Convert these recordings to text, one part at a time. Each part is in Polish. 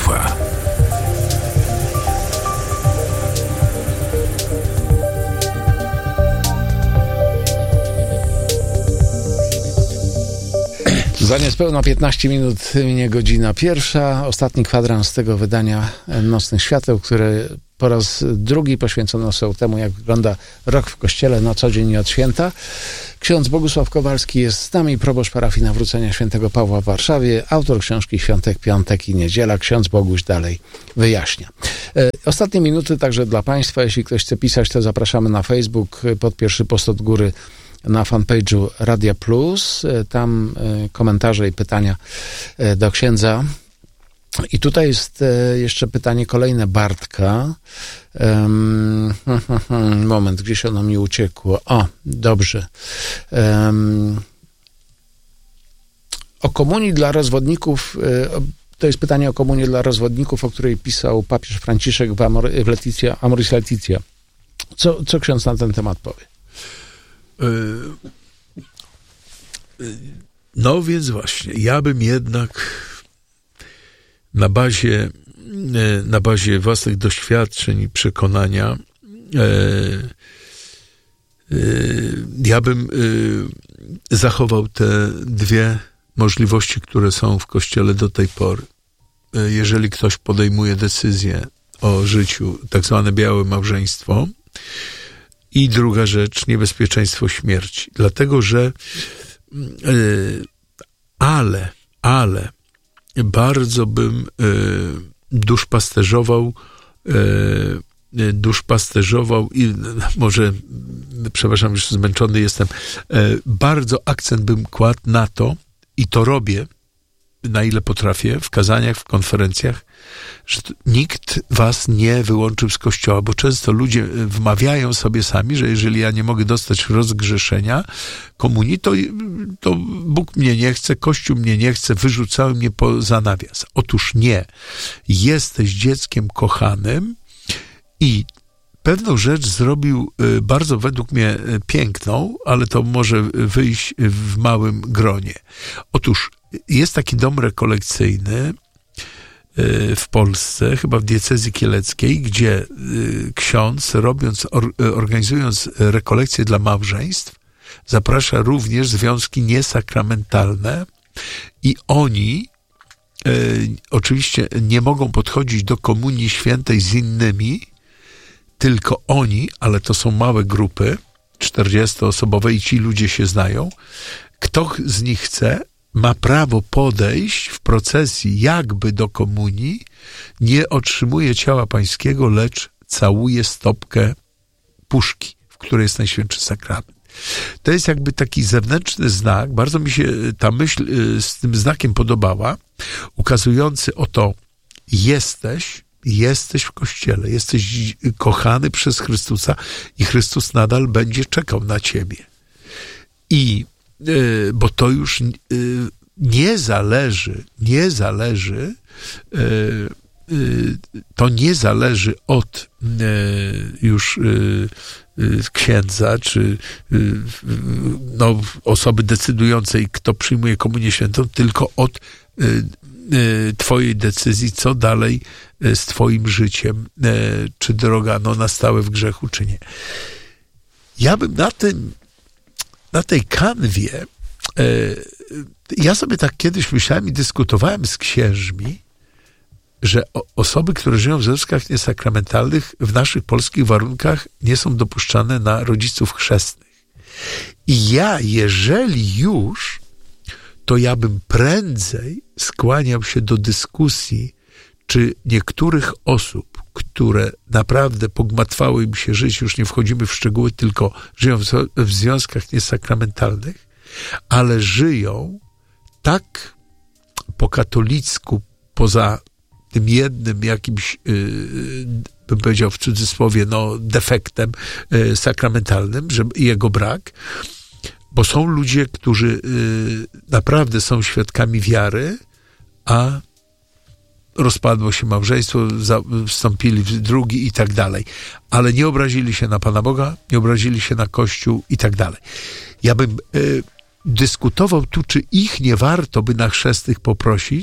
Pawła. Za niespełna 15 minut minie godzina pierwsza. Ostatni kwadrans tego wydania Nocnych Świateł, które po raz drugi poświęcono są temu, jak wygląda rok w Kościele na co dzień i od święta. Ksiądz Bogusław Kowalski jest z nami, proboszcz parafii Nawrócenia Świętego Pawła w Warszawie, autor książki Świątek, Piątek i Niedziela. Ksiądz Boguś dalej wyjaśnia. Ostatnie minuty także dla Państwa. Jeśli ktoś chce pisać, to zapraszamy na Facebook pod pierwszy post od góry na fanpage'u Radia Plus. Tam komentarze i pytania do księdza. I tutaj jest jeszcze pytanie kolejne Bartka. Moment, gdzieś ono mi uciekło. O, dobrze. O komunii dla rozwodników. To jest pytanie o komunię dla rozwodników, o której pisał papież Franciszek w Amoris Laetitia. Co ksiądz na ten temat powie? No więc właśnie, ja bym jednak na bazie własnych doświadczeń i przekonania ja bym zachował te dwie możliwości, które są w Kościele do tej pory. Jeżeli ktoś podejmuje decyzję o życiu, tak zwane białe małżeństwo, i druga rzecz, niebezpieczeństwo śmierci. Dlatego, że ale bardzo bym duszpasterzował i może, przepraszam, już zmęczony jestem, bardzo akcent bym kładł na to, i to robię, na ile potrafię, w kazaniach, w konferencjach, że nie was nie wyłączył z Kościoła, bo często ludzie wmawiają sobie sami, że jeżeli ja nie mogę dostać rozgrzeszenia komunii, to Bóg mnie nie chce, Kościół mnie nie chce, wyrzucały mnie poza nawias. Otóż nie. Jesteś dzieckiem kochanym i pewną rzecz zrobił bardzo według mnie piękną, ale to może wyjść w małym gronie. Otóż jest taki dom rekolekcyjny w Polsce, chyba w diecezji kieleckiej, gdzie ksiądz, organizując rekolekcje dla małżeństw, zaprasza również związki niesakramentalne i oni oczywiście nie mogą podchodzić do komunii świętej z innymi, tylko oni, ale to są małe grupy, 40-osobowe i ci ludzie się znają, kto z nich chce, ma prawo podejść w procesji jakby do komunii, nie otrzymuje ciała pańskiego, lecz całuje stopkę puszki, w której jest Najświętszy Sakrament. To jest jakby taki zewnętrzny znak, bardzo mi się ta myśl z tym znakiem podobała, ukazujący oto jesteś w Kościele, jesteś kochany przez Chrystusa i Chrystus nadal będzie czekał na ciebie. Bo to już nie zależy od już księdza, czy osoby decydującej, kto przyjmuje komunię świętą, tylko od twojej decyzji, co dalej z twoim życiem, czy droga na stałe w grzechu, czy nie. Ja bym na tej kanwie, ja sobie tak kiedyś myślałem i dyskutowałem z księżmi, że osoby, które żyją w związkach niesakramentalnych w naszych polskich warunkach nie są dopuszczane na rodziców chrzestnych. I jeżeli już, to ja bym prędzej skłaniał się do dyskusji, czy niektórych osób, które naprawdę pogmatwało im się żyć, już nie wchodzimy w szczegóły, tylko żyją w związkach niesakramentalnych, ale żyją tak po katolicku, poza tym jednym jakimś, bym powiedział w cudzysłowie, defektem sakramentalnym, że jego brak, bo są ludzie, którzy naprawdę są świadkami wiary, a rozpadło się małżeństwo, wstąpili w drugi i tak dalej. Ale nie obrazili się na Pana Boga, nie obrazili się na Kościół i tak dalej. Ja bym dyskutował tu, czy ich nie warto by na chrzestnych poprosić,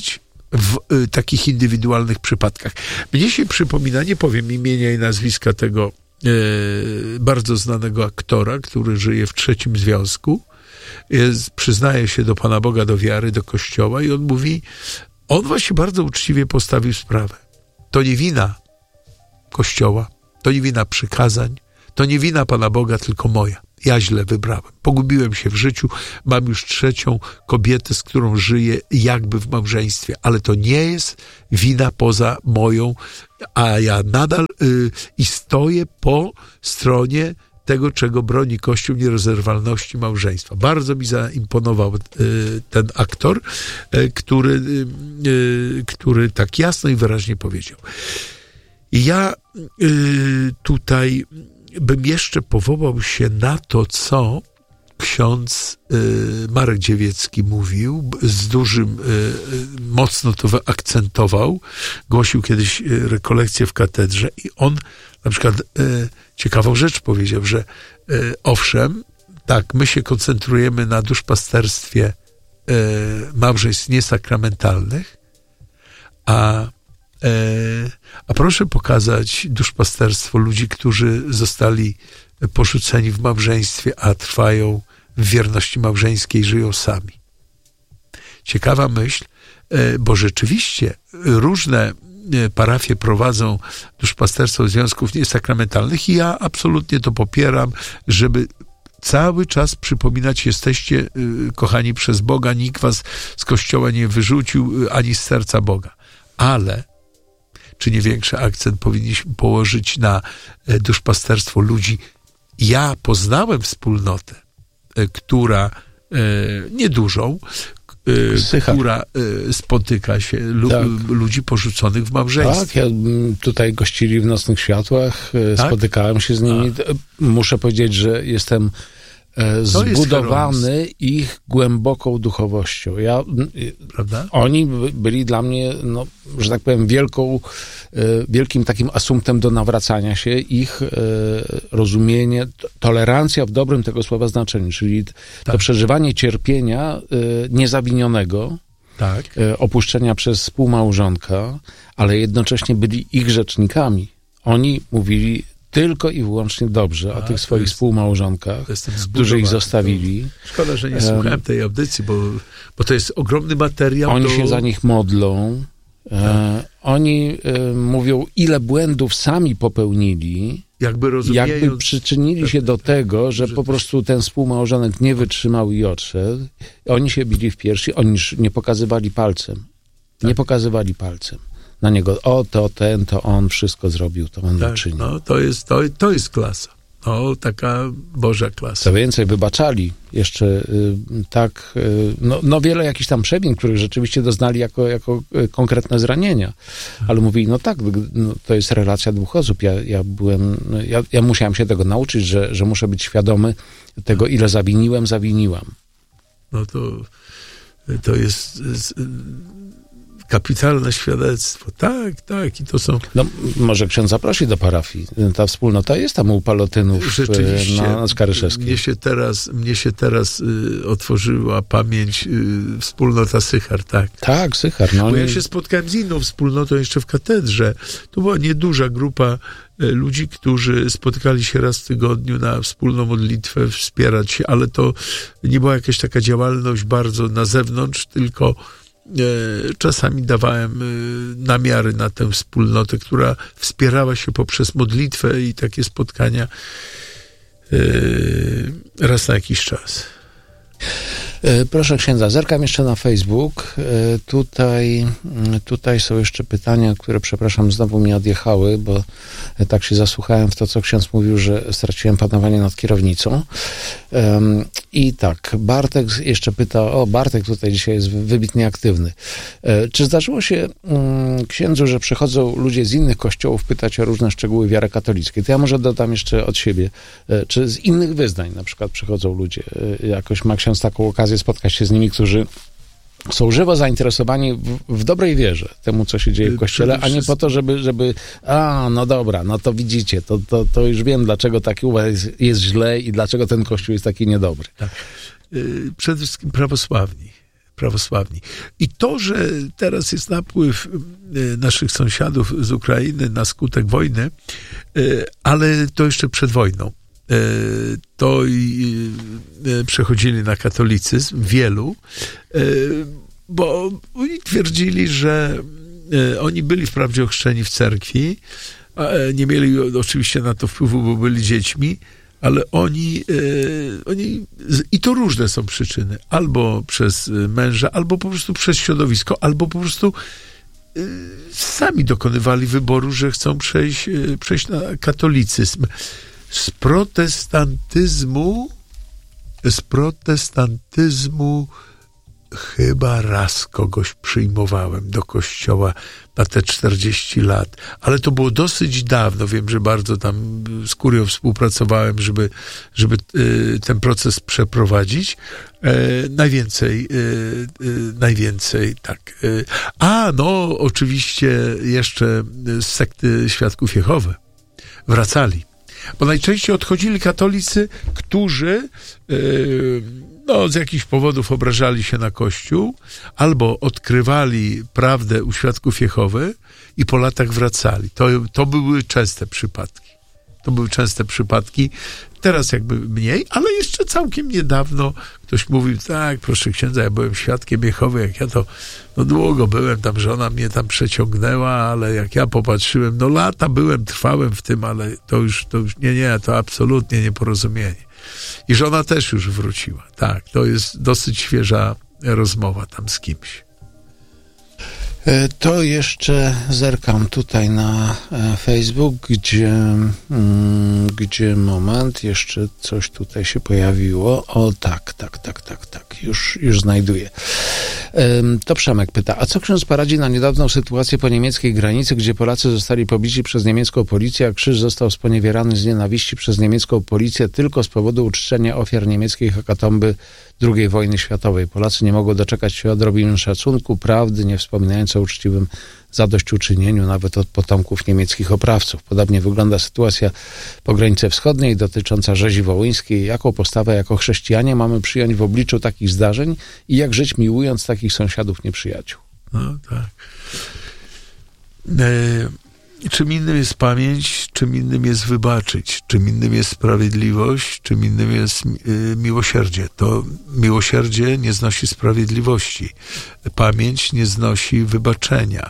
w takich indywidualnych przypadkach. Mnie się przypomina, nie powiem imienia i nazwiska tego bardzo znanego aktora, który żyje w trzecim związku, przyznaje się do Pana Boga, do wiary, do Kościoła i on mówi, on właśnie bardzo uczciwie postawił sprawę. To nie wina Kościoła, to nie wina przykazań, to nie wina Pana Boga, tylko moja. Ja źle wybrałem. Pogubiłem się w życiu, mam już trzecią kobietę, z którą żyję jakby w małżeństwie, ale to nie jest wina poza moją, a ja nadal i stoję po stronie tego, czego broni Kościół, nierozerwalności małżeństwa. Bardzo mi zaimponował ten aktor, który tak jasno i wyraźnie powiedział. I ja tutaj bym jeszcze powołał się na to, co ksiądz Marek Dziewiecki mówił, z dużym, mocno to wyakcentował, głosił kiedyś rekolekcję w katedrze i on na przykład ciekawą rzecz powiedział, że owszem, tak, my się koncentrujemy na duszpasterstwie małżeństw niesakramentalnych, a proszę pokazać duszpasterstwo ludzi, którzy zostali porzuceni w małżeństwie, a trwają w wierności małżeńskiej, żyją sami. Ciekawa myśl, bo rzeczywiście różne parafie prowadzą duszpasterstwo związków niesakramentalnych i ja absolutnie to popieram, żeby cały czas przypominać, jesteście kochani przez Boga, nikt was z Kościoła nie wyrzucił, ani z serca Boga. Ale czy nie większy akcent powinniśmy położyć na duszpasterstwo ludzi? Ja poznałem wspólnotę, która niedużą, która spotyka się ludzi porzuconych w małżeństwie. Tak, ja tutaj gościli w Nocnych Światłach, spotykałem się z nimi. Muszę powiedzieć, że jestem zbudowany ich głęboką duchowością. Prawda? Oni byli dla mnie, że tak powiem, wielkim takim asumptem do nawracania się, ich rozumienie, tolerancja w dobrym tego słowa znaczeniu, czyli to przeżywanie cierpienia niezawinionego, opuszczenia przez współmałżonka, ale jednocześnie byli ich rzecznikami. Oni mówili tylko i wyłącznie dobrze o tych swoich współmałżonkach, którzy ich zostawili. Szkoda, że nie słuchałem tej audycji, bo to jest ogromny materiał. Oni się za nich modlą. Oni mówią, ile błędów sami popełnili, jakby przyczynili się do tego, że po prostu ten współmałżonek nie wytrzymał i odszedł. Oni się bili w piersi, oni nie pokazywali palcem. Nie pokazywali palcem na niego, to on wszystko zrobił, to on uczynił. No, to jest klasa. Taka Boża klasa. Co więcej, wybaczali jeszcze wiele jakichś tam przemian, których rzeczywiście doznali jako konkretne zranienia. Ale mówili, to jest relacja dwóch osób. Ja musiałem się tego nauczyć, że muszę być świadomy tego, ile zawiniłam. No to jest kapitalne świadectwo. Tak. I to są... Może ksiądz zaprosi do parafii. Ta wspólnota jest tam u Palotynów na Skaryszewskiej. Mnie się teraz otworzyła pamięć wspólnota Sychar, tak. Tak, Sychar. Bo ja się spotkałem z inną wspólnotą jeszcze w katedrze. To była nieduża grupa ludzi, którzy spotykali się raz w tygodniu na wspólną modlitwę, wspierać się, ale to nie była jakaś taka działalność bardzo na zewnątrz, tylko czasami dawałem namiary na tę wspólnotę, która wspierała się poprzez modlitwę i takie spotkania raz na jakiś czas. Proszę księdza, zerkam jeszcze na Facebook. Tutaj są jeszcze pytania, które, przepraszam, znowu mi odjechały, bo tak się zasłuchałem w to, co ksiądz mówił, że straciłem panowanie nad kierownicą. I tak, Bartek jeszcze pyta, Bartek tutaj dzisiaj jest wybitnie aktywny. Czy zdarzyło się księdzu, że przychodzą ludzie z innych kościołów pytać o różne szczegóły wiary katolickiej? To ja może dodam jeszcze od siebie. Czy z innych wyznań na przykład przychodzą ludzie? Jakoś ma ksiądz taką okazję spotkać się z nimi, którzy są żywo zainteresowani w dobrej wierze temu, co się dzieje w Kościele, a nie po to, żeby to widzicie, to już wiem, dlaczego taki u was jest źle i dlaczego ten Kościół jest taki niedobry. Tak. Przede wszystkim prawosławni. prawosławni. I to, że teraz jest napływ naszych sąsiadów z Ukrainy na skutek wojny, ale to jeszcze przed wojną, to przechodzili na katolicyzm, wielu, bo oni twierdzili, że oni byli wprawdzie ochrzczeni w cerkwi, nie mieli oczywiście na to wpływu, bo byli dziećmi, ale oni i to różne są przyczyny, albo przez męża, albo po prostu przez środowisko, albo po prostu sami dokonywali wyboru, że chcą przejść na katolicyzm. Z protestantyzmu chyba raz kogoś przyjmowałem do kościoła na te 40 lat, ale to było dosyć dawno. Wiem, że bardzo tam z kurią współpracowałem, żeby ten proces przeprowadzić. Najwięcej, tak. No, oczywiście jeszcze z sekty Świadków Jehowy wracali. Bo najczęściej odchodzili katolicy, którzy z jakichś powodów obrażali się na Kościół, albo odkrywali prawdę u Świadków Jehowy i po latach wracali. To były częste przypadki. Teraz jakby mniej, ale jeszcze całkiem niedawno ktoś mówił, tak, proszę księdza, ja byłem Świadkiem Jehowy, jak ja to długo byłem, tam żona mnie tam przeciągnęła, ale jak ja popatrzyłem, lata trwałem w tym, ale to już nie, to absolutnie nieporozumienie. I żona też już wróciła. Tak, to jest dosyć świeża rozmowa tam z kimś. To jeszcze zerkam tutaj na Facebook, gdzie moment, jeszcze coś tutaj się pojawiło. O, tak, już znajduję. To Przemek pyta, a co ksiądz poradzi na niedawną sytuację po niemieckiej granicy, gdzie Polacy zostali pobici przez niemiecką policję, a krzyż został sponiewierany z nienawiści przez niemiecką policję tylko z powodu uczczenia ofiar niemieckiej hekatomby II wojny światowej. Polacy nie mogą doczekać się odrobiny szacunku, prawdy, nie wspominając o uczciwym zadośćuczynieniu nawet od potomków niemieckich oprawców. Podobnie wygląda sytuacja po granicy wschodniej dotycząca rzezi wołyńskiej. Jaką postawę jako chrześcijanie mamy przyjąć w obliczu takich zdarzeń i jak żyć miłując takich sąsiadów nieprzyjaciół? No tak. Czym innym jest pamięć, czym innym jest wybaczyć, czym innym jest sprawiedliwość, czym innym jest miłosierdzie. To miłosierdzie nie znosi sprawiedliwości. Pamięć nie znosi wybaczenia.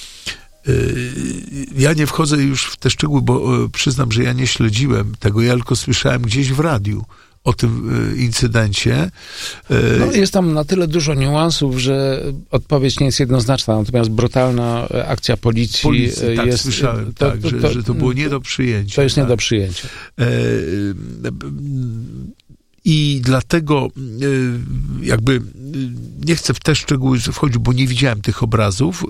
Ja nie wchodzę już w te szczegóły, bo przyznam, że ja nie śledziłem tego, ja tylko słyszałem gdzieś w radiu o tym incydencie. Jest tam na tyle dużo niuansów, że odpowiedź nie jest jednoznaczna, natomiast brutalna akcja policji tak, jest... słyszałem, że to było nie do przyjęcia. To jest nie do przyjęcia. I dlatego jakby nie chcę w te szczegóły wchodzić, bo nie widziałem tych obrazów,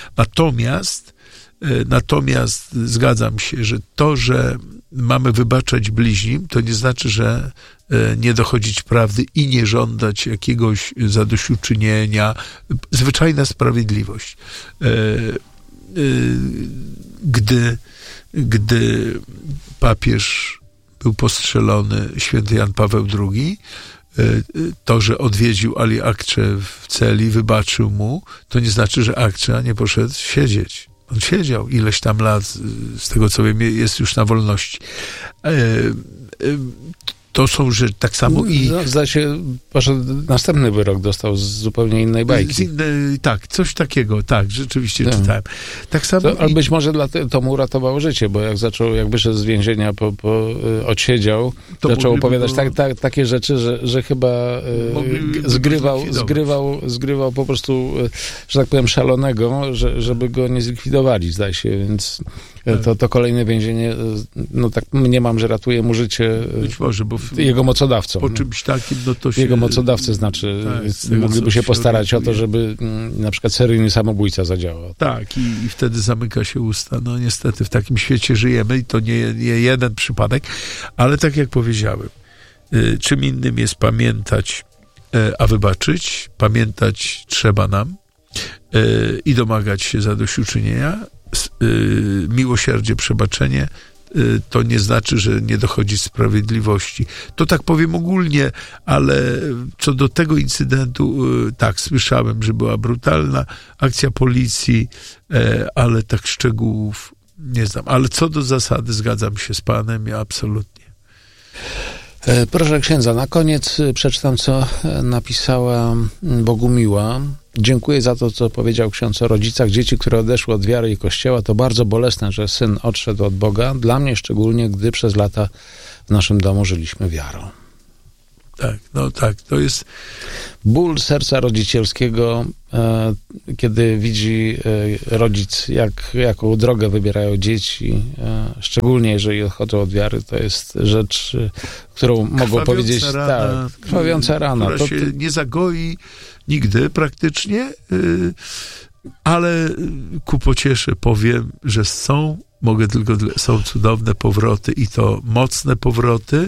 natomiast zgadzam się, że to, że mamy wybaczać bliźnim, to nie znaczy, że nie dochodzić prawdy i nie żądać jakiegoś zadośćuczynienia. Zwyczajna sprawiedliwość. Gdy papież był postrzelony, święty Jan Paweł II, to, że odwiedził Ali Akcze w celi, wybaczył mu, to nie znaczy, że Akcza nie poszedł siedzieć. On siedział ileś tam lat, z tego co wiem, jest już na wolności. To są, że tak samo zdaje się, następny wyrok dostał z zupełnie innej bajki. Tak, coś takiego, tak, rzeczywiście czytałem. Tak samo ale być może to mu uratowało życie, bo jak wyszedł z więzienia, odsiedział, zaczął opowiadać takie rzeczy, że chyba zgrywał po prostu, że tak powiem, szalonego, żeby go nie zlikwidowali, zdaje się, więc to kolejne więzienie, tak mniemam, że ratuje mu życie. Być może, bo jego mocodawcom. Po czymś takim, to się... Jego mocodawcy, mogliby się postarać o to, żeby na przykład seryjny samobójca zadziałał. Tak, i wtedy zamyka się usta. No niestety w takim świecie żyjemy i to nie jeden przypadek, ale tak jak powiedziałem, czym innym jest pamiętać, a wybaczyć. Pamiętać trzeba nam i domagać się zadośćuczynienia, miłosierdzie, przebaczenie, to nie znaczy, że nie dochodzi sprawiedliwości. To tak powiem ogólnie, ale co do tego incydentu, tak, słyszałem, że była brutalna akcja policji, ale tak szczegółów nie znam. Ale co do zasady zgadzam się z panem, ja absolutnie. Proszę księdza, na koniec przeczytam, co napisała Bogumiła. Dziękuję za to, co powiedział ksiądz o rodzicach dzieci, które odeszły od wiary i Kościoła. To bardzo bolesne, że syn odszedł od Boga. Dla mnie szczególnie, gdy przez lata w naszym domu żyliśmy wiarą. Tak, no tak, to jest... Ból serca rodzicielskiego, kiedy widzi rodzic, jaką drogę wybierają dzieci, szczególnie jeżeli odchodzą od wiary, to jest rzecz, którą mogą powiedzieć... Rana, tak, krwawiąca rana. Która się nie zagoi nigdy praktycznie, ale ku pociesze powiem, że są cudowne powroty i to mocne powroty.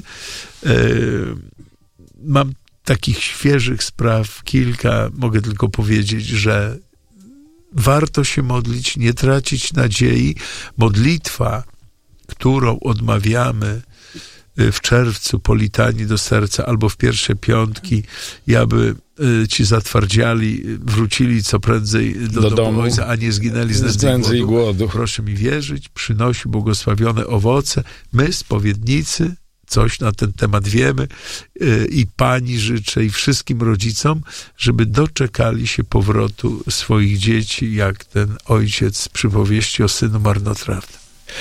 Mam takich świeżych spraw kilka, mogę tylko powiedzieć, że warto się modlić, nie tracić nadziei. Modlitwa, którą odmawiamy w czerwcu po litanii do serca albo w pierwsze piątki, i aby ci zatwardziali wrócili co prędzej do domu Ojca, a nie zginęli z nędzy i głodu. Proszę mi wierzyć, przynosi błogosławione owoce. My, spowiednicy, coś na ten temat wiemy i pani życzę i wszystkim rodzicom, żeby doczekali się powrotu swoich dzieci, jak ten ojciec z przypowieści o synu marnotrawnym.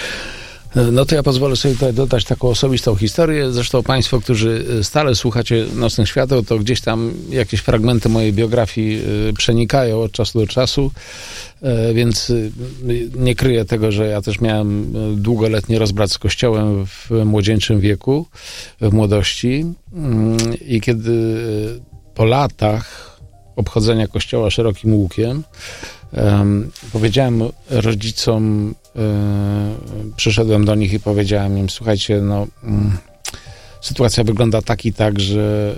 No to ja pozwolę sobie tutaj dodać taką osobistą historię. Zresztą państwo, którzy stale słuchacie Nocnych Świateł, to gdzieś tam jakieś fragmenty mojej biografii przenikają od czasu do czasu, więc nie kryję tego, że ja też miałem długoletni rozbrat z Kościołem w młodzieńczym wieku, w młodości, i kiedy po latach obchodzenia Kościoła szerokim łukiem powiedziałem rodzicom, przyszedłem do nich i powiedziałem im: słuchajcie, no sytuacja wygląda tak i tak, że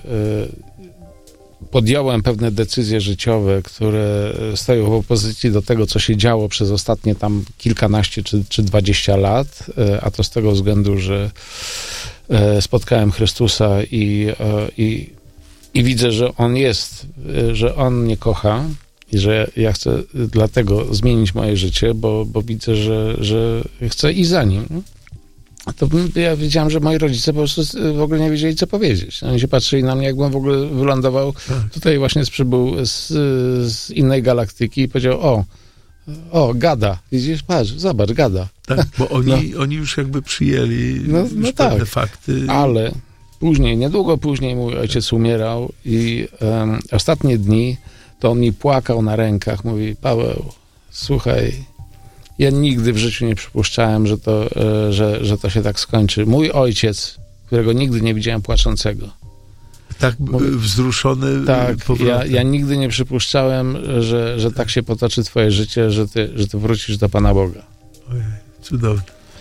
podjąłem pewne decyzje życiowe, które stoją w opozycji do tego, co się działo przez ostatnie tam kilkanaście czy 20 lat, a to z tego względu, że spotkałem Chrystusa i widzę, że On jest, że On mnie kocha i że ja chcę dlatego zmienić moje życie, bo widzę, że chcę iść za Nim. To ja wiedziałem, że moi rodzice po prostu w ogóle nie wiedzieli, co powiedzieć. Oni się patrzyli na mnie, jakbym w ogóle wylądował tutaj właśnie przybył z innej galaktyki i powiedział: o, gada. Widzisz, patrz, zobacz, gada. Tak, bo oni już jakby przyjęli już pewne fakty. Ale później, niedługo później mój ojciec umierał i ostatnie dni to on mi płakał na rękach. Mówi: Paweł, słuchaj, ja nigdy w życiu nie przypuszczałem, że to się tak skończy. Mój ojciec, którego nigdy nie widziałem płaczącego. Tak wzruszony powrotem. Ja nigdy nie przypuszczałem, że tak się potoczy twoje życie, że ty wrócisz do Pana Boga. Ojej, cudowne.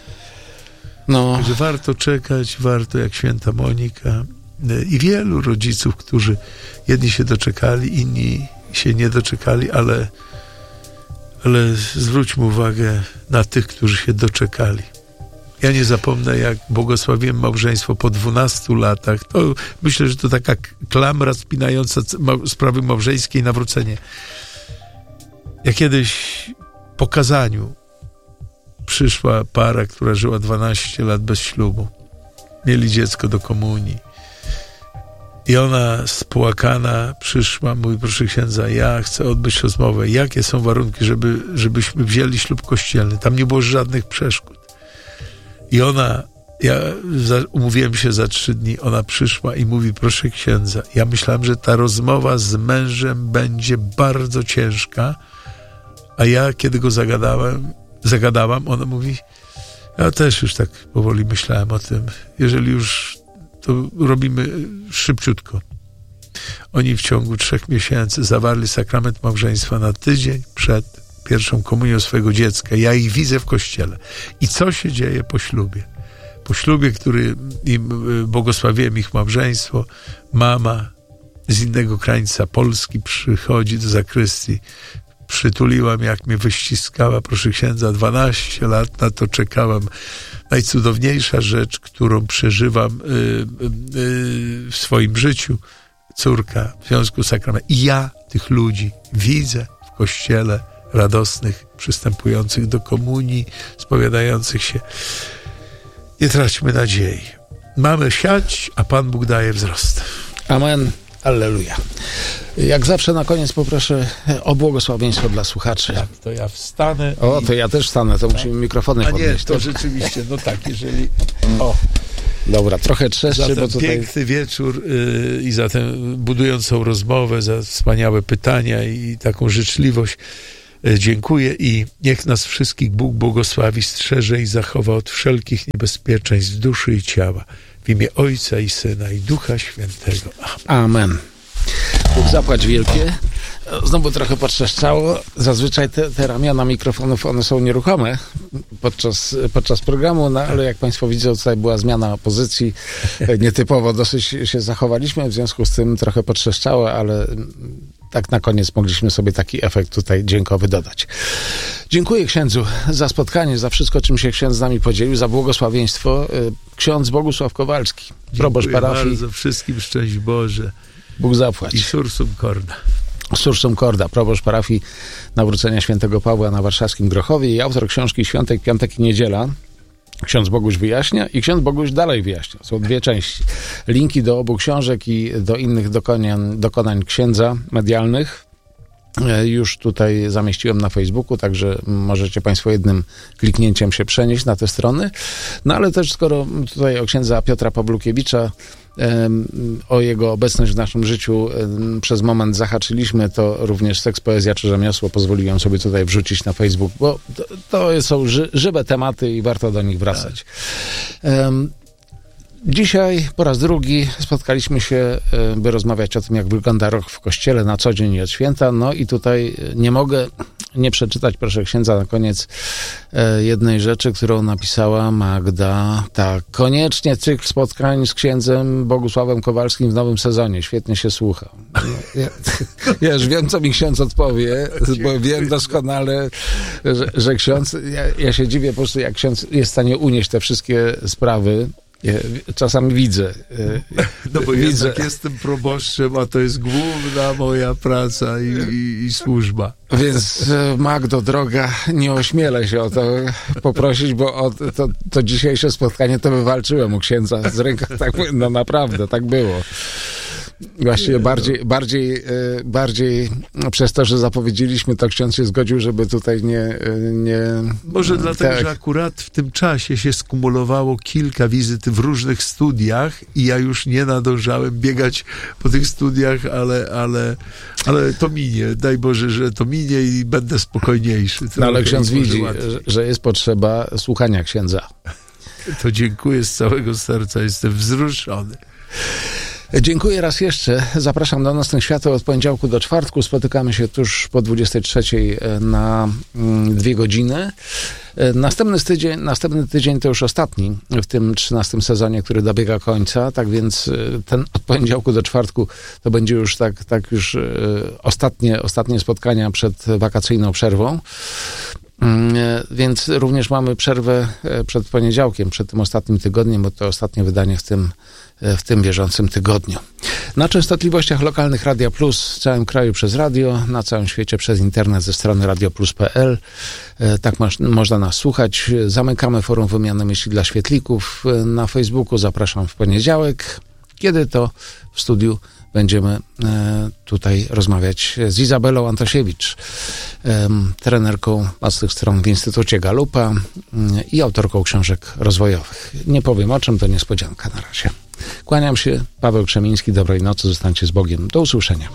No. Że warto czekać, warto jak święta Monika i wielu rodziców, którzy jedni się doczekali, inni się nie doczekali, ale zwróćmy uwagę na tych, którzy się doczekali. Ja nie zapomnę, jak błogosławiłem małżeństwo po 12 latach. To myślę, że to taka klamra spinająca sprawy małżeńskie i nawrócenie. Ja kiedyś po kazaniu przyszła para, która żyła 12 lat bez ślubu. Mieli dziecko do komunii. I ona spłakana przyszła, mówi: proszę księdza, ja chcę odbyć rozmowę. Jakie są warunki, żebyśmy wzięli ślub kościelny? Tam nie było żadnych przeszkód. I umówiłem się za 3 dni, ona przyszła i mówi: proszę księdza, ja myślałem, że ta rozmowa z mężem będzie bardzo ciężka, a ja, kiedy go zagadałam, ona mówi: ja też już tak powoli myślałem o tym, jeżeli już to robimy szybciutko. Oni w ciągu 3 miesięcy zawarli sakrament małżeństwa na tydzień przed pierwszą komunią swojego dziecka. Ja ich widzę w kościele. I co się dzieje po ślubie? Po ślubie, który im błogosławiłem ich małżeństwo, mama z innego krańca Polski przychodzi do zakrystii, przytuliłam, jak mnie wyściskała, proszę księdza, 12 lat na to czekałam. Najcudowniejsza rzecz, którą przeżywam w swoim życiu, córka w Związku Sakramentalnym. I ja tych ludzi widzę w kościele, radosnych, przystępujących do komunii, spowiadających się. Nie traćmy nadziei. Mamy siać, a Pan Bóg daje wzrost. Amen. Alleluja. Jak zawsze na koniec poproszę o błogosławieństwo dla słuchaczy. Tak, to ja wstanę. O, to ja też wstanę, to musimy mikrofony podnieść. Nie, to rzeczywiście, no tak, jeżeli... O. Dobra, trochę trzeszczy, Za ten bo tutaj... piękny wieczór i za tę budującą rozmowę, za wspaniałe pytania i taką życzliwość dziękuję i niech nas wszystkich Bóg błogosławi, strzeże i zachowa od wszelkich niebezpieczeństw duszy i ciała. W imię Ojca i Syna i Ducha Świętego. Amen. Bóg zapłać wielkie. Znowu trochę potrzeszczało. Zazwyczaj te ramiona mikrofonów, one są nieruchome podczas programu, no ale jak Państwo widzą, tutaj była zmiana pozycji. Nietypowo dosyć się zachowaliśmy, w związku z tym trochę potrzeszczało, ale tak na koniec mogliśmy sobie taki efekt tutaj dźwiękowy dodać. Dziękuję księdzu za spotkanie, za wszystko, czym się ksiądz z nami podzielił, za błogosławieństwo. Ksiądz Bogusław Kowalski, proboszcz parafii. Dziękuję bardzo wszystkim, szczęść Boże. Bóg zapłać. I sursum corda. Sursum corda, proboszcz parafii Nawrócenia Świętego Pawła na warszawskim Grochowie i autor książki Świątek, Piątek i Niedziela. Ksiądz Boguś wyjaśnia i ksiądz Boguś dalej wyjaśnia. Są dwie części. Linki do obu książek i do innych dokonań księdza medialnych już tutaj zamieściłem na Facebooku, także możecie Państwo jednym kliknięciem się przenieść na te strony. No ale też skoro tutaj o księdza Piotra Pawlukiewicza, o jego obecność w naszym życiu przez moment zahaczyliśmy, to również Seks, Poezja czy Rzemiosło pozwoliłem sobie tutaj wrzucić na Facebook, bo to są żywe tematy i warto do nich wracać. Dzisiaj po raz drugi spotkaliśmy się, by rozmawiać o tym, jak wygląda rok w Kościele na co dzień i od święta. No i tutaj nie mogę nie przeczytać, proszę księdza, na koniec jednej rzeczy, którą napisała Magda. Tak, koniecznie cykl spotkań z księdzem Bogusławem Kowalskim w nowym sezonie. Świetnie się słucha. Ja już wiem, co mi ksiądz odpowie, bo wiem doskonale, że ksiądz, ja się dziwię po prostu, jak ksiądz jest w stanie unieść te wszystkie sprawy. Czasami widzę. No bo jednak jestem proboszczem, a to jest główna moja praca i służba. Więc Magdo, droga, nie ośmielę się o to poprosić, bo to dzisiejsze spotkanie to wywalczyłem u księdza z ręką. Tak, no naprawdę, tak było. Właściwie bardziej przez to, że zapowiedzieliśmy, to ksiądz się zgodził, żeby tutaj nie Może dlatego, że akurat w tym czasie się skumulowało kilka wizyt w różnych studiach i ja już nie nadążałem biegać po tych studiach, ale to minie. Daj Boże, że to minie i będę spokojniejszy. No ale ksiądz widzi, że jest potrzeba słuchania księdza. To dziękuję z całego serca, jestem wzruszony. Dziękuję raz jeszcze. Zapraszam do Nocnych Świateł od poniedziałku do czwartku. Spotykamy się tuż po 23 na 2 godziny. Następny tydzień to już ostatni w tym 13 sezonie, który dobiega końca. Tak więc ten od poniedziałku do czwartku to będzie już tak już ostatnie spotkania przed wakacyjną przerwą. Więc również mamy przerwę przed poniedziałkiem, przed tym ostatnim tygodniem, bo to ostatnie wydanie w tym bieżącym tygodniu. Na częstotliwościach lokalnych Radia Plus w całym kraju przez radio, na całym świecie przez internet ze strony radioplus.pl. Tak można nas słuchać. Zamykamy forum wymiany myśli dla świetlików na Facebooku. Zapraszam w poniedziałek, kiedy to w studiu będziemy tutaj rozmawiać z Izabelą Antosiewicz, trenerką Mocnych Stron w Instytucie Galupa i autorką książek rozwojowych. Nie powiem o czym, to niespodzianka na razie. Kłaniam się, Paweł Krzemiński, dobrej nocy, zostańcie z Bogiem. Do usłyszenia.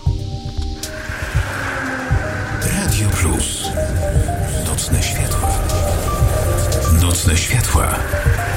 Radio Plus. Nocne światła. Nocne światła.